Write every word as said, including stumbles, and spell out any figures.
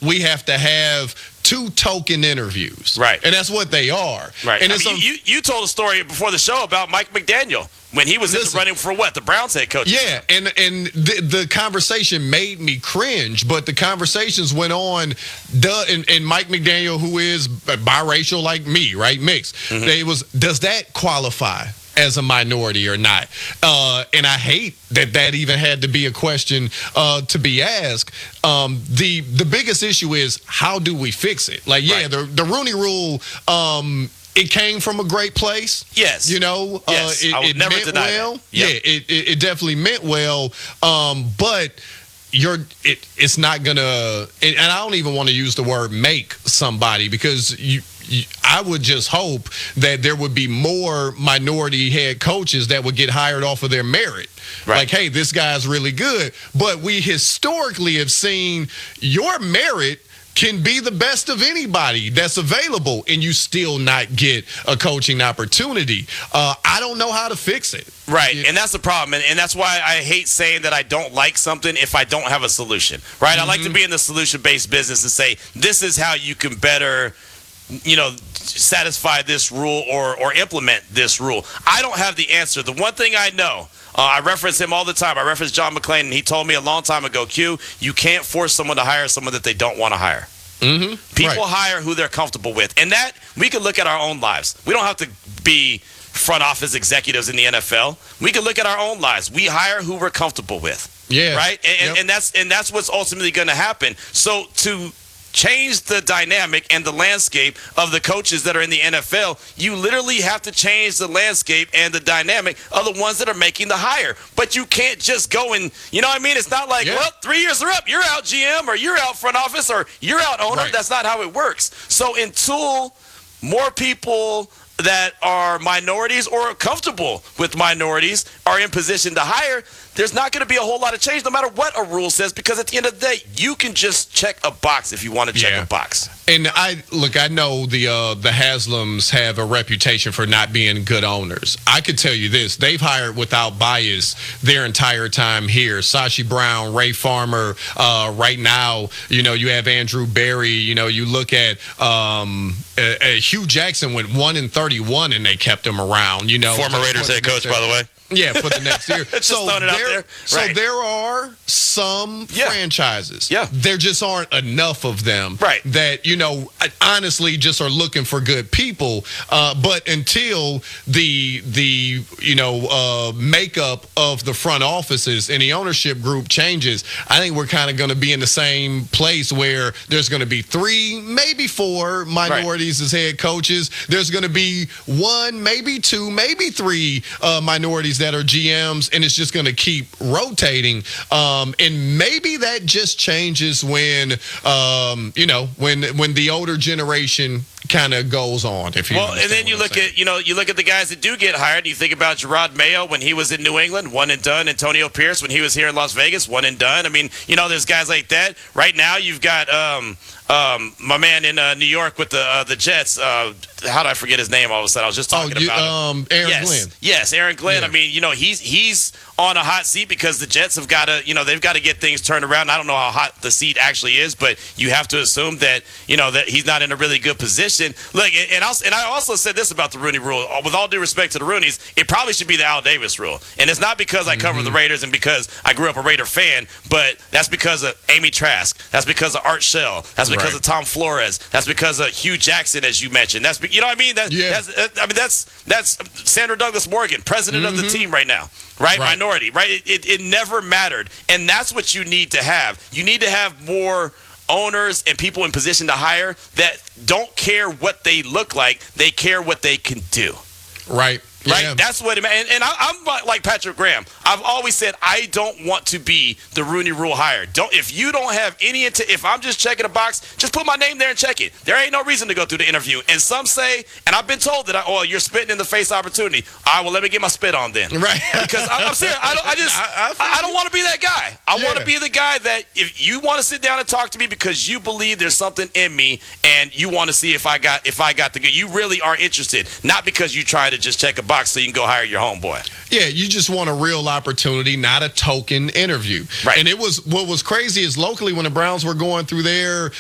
we have to have two token interviews. Right. And that's what they are. Right. And I it's mean, a, you, you told a story before the show about Mike McDaniel when he was in the running for what? The Browns head coach. Yeah, and and the, the conversation made me cringe, but the conversations went on. Duh, and, and Mike McDaniel, who is biracial like me, right, mixed, mm-hmm. they was, does that qualify as a minority or not? Uh, and I hate that that even had to be a question uh, to be asked. Um, the the biggest issue is, how do we fix it? Like, yeah, right. the, the Rooney Rule, um, it came from a great place. Yes. You know, yes. uh, it, I would it never meant deny well. That. Yep. Yeah, it, it, it definitely meant well. Um, but you're it, it's not gonna, and I don't even want to use the word make somebody, because you, you I would just hope that there would be more minority head coaches that would get hired off of their merit. Right. Like, hey, this guy's really good. But we historically have seen your merit can be the best of anybody that's available, and you still not get a coaching opportunity. Uh, I don't know how to fix it. Right, Yeah. and that's the problem, and, and that's why I hate saying that I don't like something if I don't have a solution, right? Mm-hmm. I like to be in the solution-based business and say, this is how you can better, you know, satisfy this rule or, or implement this rule. I don't have the answer. The one thing I know, Uh, I reference him all the time. I reference John McClain, and he told me a long time ago, Q, you can't force someone to hire someone that they don't want to hire. Mm-hmm. People right. hire who they're comfortable with. And that, we can look at our own lives. We don't have to be front office executives in the N F L. We can look at our own lives. We hire who we're comfortable with. Yeah. Right? And, yep. and, and that's and that's what's ultimately going to happen. So to change the dynamic and the landscape of the coaches that are in the N F L, you literally have to change the landscape and the dynamic of the ones that are making the hire. But you can't just go and, you know what I mean? It's not like, yeah. well, three years are up. You're out G M, or you're out front office, or you're out owner. Right. That's not how it works. So until more people that are minorities or comfortable with minorities are in position to hire, there's not going to be a whole lot of change no matter what a rule says, because at the end of the day, you can just check a box if you want to check yeah. a box. And I look, I know the uh, the Haslams have a reputation for not being good owners. I could tell you this: they've hired without bias their entire time here. Sashi Brown, Ray Farmer. Uh, right now, you know, you have Andrew Berry. You know, you look at um, uh, uh, Hugh Jackson went one and thirty-one, and they kept him around. You know, former Raiders head coach, by the way. Yeah, for the next year. so there, there. so right. there are some yeah. franchises. Yeah. There just aren't enough of them. Right. That, you know, honestly just are looking for good people. Uh, but until the, the you know, uh, makeup of the front offices and the ownership group changes, I think we're kind of going to be in the same place where there's going to be three, maybe four minorities right. as head coaches. There's going to be one, maybe two, maybe three uh, minorities that are G Ms, and it's just going to keep rotating. Um, and maybe that just changes when, um, you know, when when the older generation kind of goes on. If you well, and then you look saying. at you know you look at the guys that do get hired. You think about Gerard Mayo when he was in New England, one and done. Antonio Pierce when he was here in Las Vegas, one and done. I mean, you know, there's guys like that. Right now, you've got um, um, my man in uh, New York with the uh, the Jets. Uh, how did I forget his name all of a sudden? I was just talking oh, you, about um, him. Aaron yes. Glenn. Yes, Aaron Glenn. Yeah. I mean, you know, he's he's on a hot seat because the Jets have got to, you know, they've got to get things turned around. I don't know how hot the seat actually is, but you have to assume that, you know, that he's not in a really good position. Look, and I and I also said this about the Rooney Rule. With all due respect to the Rooneys, it probably should be the Al Davis rule. And it's not because I cover mm-hmm. the Raiders and because I grew up a Raider fan, but that's because of Amy Trask. That's because of Art Shell. That's because right. of Tom Flores. That's because of Hugh Jackson, as you mentioned. That's you know what I mean. That, yeah. That's, I mean that's that's Sandra Douglas Morgan, president mm-hmm. of the team right now. Right? right, minority, right? It, it, it never mattered, and that's what you need to have. You need to have more owners and people in position to hire that don't care what they look like; they care what they can do. Right. Right, yeah. that's what it meant. And, and I, I'm like Patrick Graham. I've always said I don't want to be the Rooney Rule hire. Don't if you don't have any int- if I'm just checking a box, just put my name there and check it. There ain't no reason to go through the interview. And some say, and I've been told that, I, oh, you're spitting in the face opportunity. All right, well, let me get my spit on then. Right. Because I, I'm serious. I don't. I just. I, I, I don't want to be that guy. I yeah. want to be the guy that if you want to sit down and talk to me because you believe there's something in me and you want to see if I got if I got the good. You really are interested, not because you try to just check a box so you can go hire your homeboy. Yeah, you just want a real opportunity, not a token interview. Right. And it was what was crazy is locally when the Browns were going through their